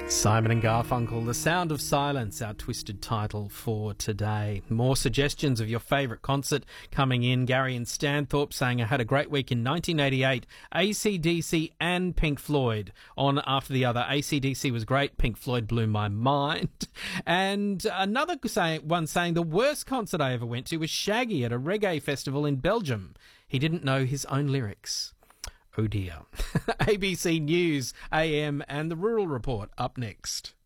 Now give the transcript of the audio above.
Simon and Garfunkel, The Sound of Silence, our twisted title for today. More suggestions of your favourite concert coming in. Gary and Stanthorpe saying, I had a great week in 1988. AC/DC and Pink Floyd on after the other. AC/DC was great. Pink Floyd blew my mind. And another one saying, the worst concert I ever went to was Shaggy at a reggae festival in Belgium. He didn't know his own lyrics. Oh dear. ABC News, AM and the Rural Report up next.